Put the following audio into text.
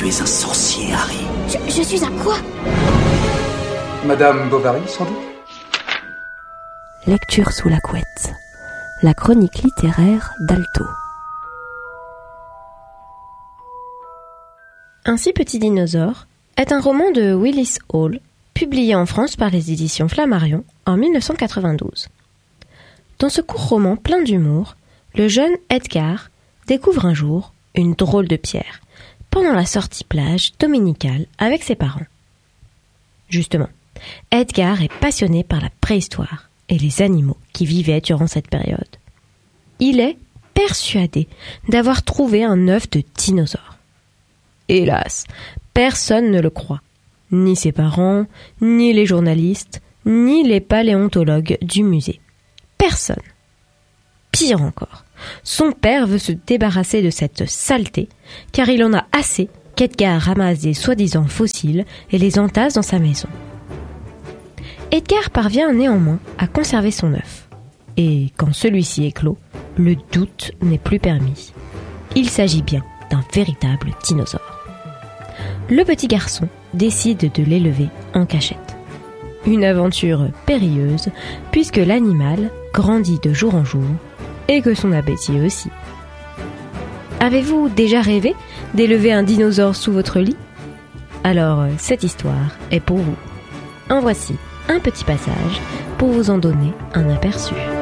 Tu es un sorcier, Harry. Je suis un quoi? Madame Bovary, sans doute? Lecture sous la couette. La chronique littéraire d'Alto. Un si petit dinosaure est un roman de Willis Hall, publié en France par les éditions Flammarion en 1992. Dans ce court roman plein d'humour, le jeune Edgar découvre un jour une drôle de pierre pendant la sortie plage dominicale avec ses parents. Justement, Edgar est passionné par la préhistoire et les animaux qui vivaient durant cette période. Il est persuadé d'avoir trouvé un œuf de dinosaure. Hélas, personne ne le croit, ni ses parents, ni les journalistes, ni les paléontologues du musée. Personne. Pire encore, son père veut se débarrasser de cette saleté, car il en a assez qu'Edgar ramasse des soi-disant fossiles et les entasse dans sa maison. Edgar parvient néanmoins à conserver son œuf. Et quand celui-ci est clos, le doute n'est plus permis. Il s'agit bien d'un véritable dinosaure. Le petit garçon décide de l'élever en cachette. Une aventure périlleuse, puisque l'animal grandit de jour en jour, et que son appétit aussi. Avez-vous déjà rêvé d'élever un dinosaure sous votre lit? Alors, cette histoire est pour vous. En voici un petit passage pour vous en donner un aperçu.